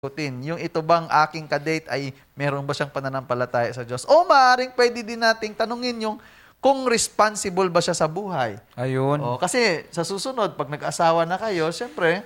sagutin. Yung ito bang aking kadate ay meron ba siyang pananampalataya sa Diyos? O maaaring pwede din nating tanungin yung kung responsible ba siya sa buhay. Ayun. Kasi sa susunod, pag nag-asawa na kayo, siyempre,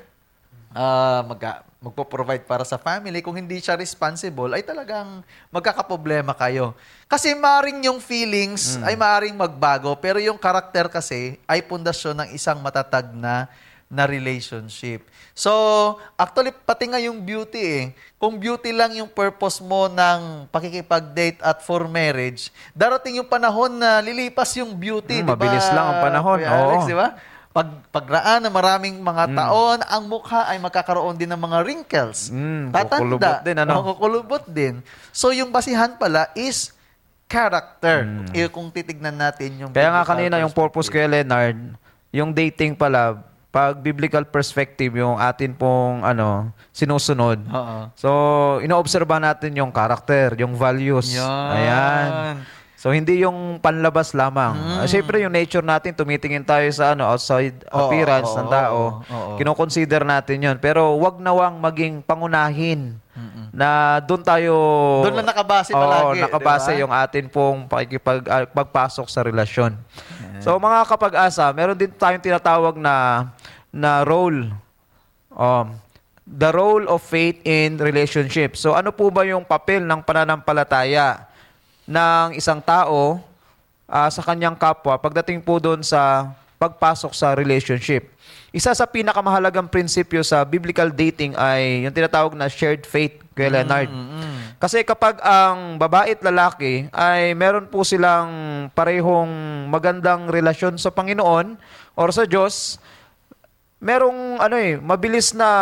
magpo-provide para sa family. Kung hindi siya responsible, ay talagang magkakaproblema kayo. Kasi maaaring yung feelings ay maaaring magbago, pero yung karakter kasi ay pundasyon ng isang matatag na relationship. So, actually, pati nga yung beauty Kung beauty lang yung purpose mo ng pakikipag-date at for marriage, darating yung panahon na lilipas yung beauty, di ba? Mabilis lang ang panahon. Kuya Alex, Oo. di ba? Pagraan ng maraming mga taon, ang mukha ay magkakaroon din ng mga wrinkles. Kukulubot din, ano? Kukulubot din. So, yung basihan pala is character. Kung titignan natin yung Kaya nga biblical kanina yung purpose perspective. kay Leonard, yung dating pala, pag biblical perspective, yung atin pong sinusunod. Oo. So, inoobserba natin yung character, yung values. Yan. Ayan. So, hindi yung panlabas lamang. Siyempre, yung nature natin, tumitingin tayo sa outside appearance ng tao. Kino-consider natin yon. Pero wag nawang maging pangunahin na doon tayo... Doon lang nakabase palagi. nakabase diba? yung atin pong pagpasok sa relasyon. So, mga kapag-asa, meron din tayong tinatawag na role. The role of faith in relationship. So, ano po ba yung papel ng pananampalataya ng isang tao sa kanyang kapwa pagdating po doon sa pagpasok sa relationship? Isa sa pinakamahalagang prinsipyo sa biblical dating ay yung tinatawag na shared faith, Kuya Leonard. Kasi kapag ang babae at lalaki ay meron po silang parehong magandang relasyon sa Panginoon or sa Diyos, merong mabilis na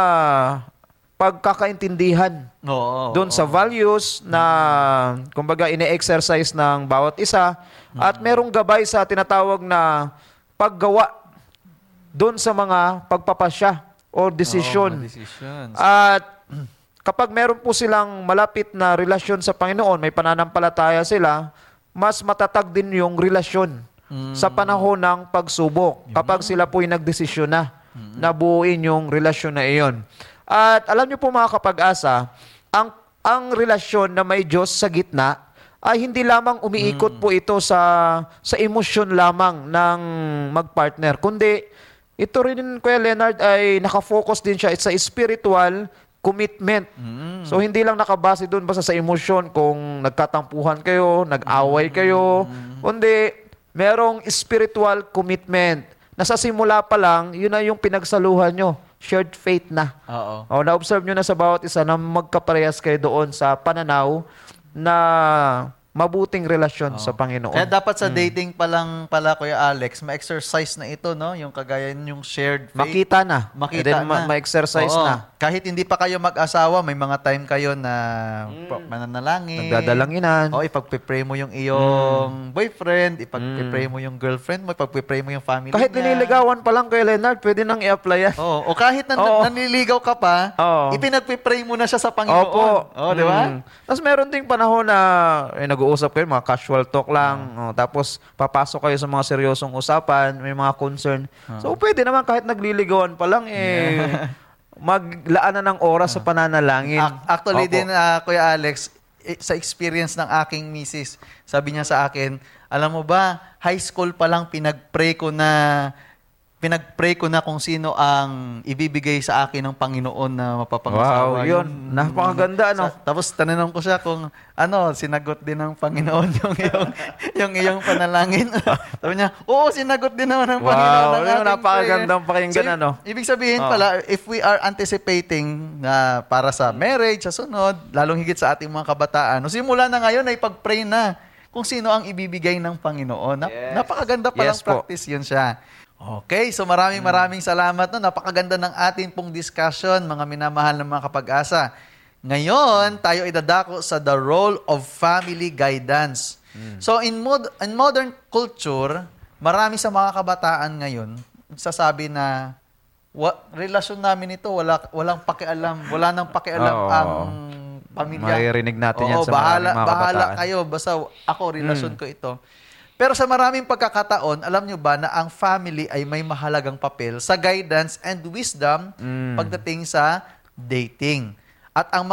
pagkakaintindihan doon sa values na kumbaga ine-exercise ng bawat isa at merong gabay sa tinatawag na paggawa doon sa mga pagpapasya o desisyon. At kapag meron po silang malapit na relasyon sa Panginoon, may pananampalataya sila, mas matatag din yung relasyon sa panahon ng pagsubok kapag sila po'y nagdesisyon na buuin yung relasyon na iyon. At alam niyo po mga kapag-asa, ang relasyon na may Diyos sa gitna ay hindi lamang umiikot po ito sa emosyon lamang ng magpartner, kundi ito rin, Kuya Leonard, ay nakafocus din siya sa spiritual commitment. So, hindi lang nakabase doon basta sa emosyon kung nagkatampuhan kayo, nag-away kayo, kundi merong spiritual commitment na sa simula pa lang, yun na yung pinagsaluhan nyo. Shared faith na. Na-observe nyo na sa bawat isa na magkaparehas kayo doon sa pananaw na mabuting relasyon sa Panginoon. Kaya dapat sa dating pa lang pala, Kuya Alex, ma-exercise na ito, no? Yung kagaya yung shared faith. Makita na. Makita na. Ma-exercise na. Kahit hindi pa kayo mag-asawa, may mga time kayo na mananalangin. Nagdadalanginan. Ipagpipray mo yung iyong boyfriend, ipagpipray mo yung girlfriend mo, ipagpipray mo yung family Kahit niya. nililigawan pa lang, Kuya Leonard, pwede nang i-apply yan. O kahit nanliligaw ka pa, ipinagpipray mo na siya sa Panginoon. Di ba? Tapos meron ding panahon na nag-uusap kayo, mga casual talk lang. Tapos papasok kayo sa mga seryosong usapan, may mga concern. So pwede naman kahit nagliligawan pa lang, maglaan na ng oras sa pananalangin. Actually din, Kuya Alex, sa experience ng aking misis, sabi niya sa akin, alam mo ba, high school pa lang pinag-pray ko na kung sino ang ibibigay sa akin ng Panginoon na mapapangasawa. Wow, yun. Napakaganda, Tapos tanong ko siya kung sinagot din ng Panginoon yung iyong panalangin. Sabi niya, oo, sinagot din naman ng Panginoon ng ating napakagandang pakinggan, Ibig sabihin pala, if we are anticipating na para sa marriage, sa sunod, lalong higit sa ating mga kabataan, simula na ngayon ay pag-pray na kung sino ang ibibigay ng Panginoon. Napakaganda palang practice yun siya. Okay, so maraming salamat. Napakaganda ng ating pong discussion, mga minamahal ng mga kapag-asa. Ngayon, tayo ay dadako sa the role of family guidance. So in modern culture, marami sa mga kabataan ngayon sasabi na relasyon namin ito, walang pakialam, wala nang pakialam ang pamilya. Maririnig natin yan sa mga kabataan. Bahala kayo, basta ako, relasyon ko ito. Pero sa maraming pagkakataon, alam nyo ba na ang family ay may mahalagang papel sa guidance and wisdom pagdating sa dating. At ang